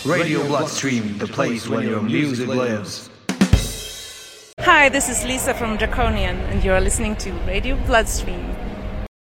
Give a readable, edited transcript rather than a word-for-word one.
Radio Bloodstream, the place where your music lives. Hi, this is Lisa from Draconian, and you're listening to Radio Bloodstream.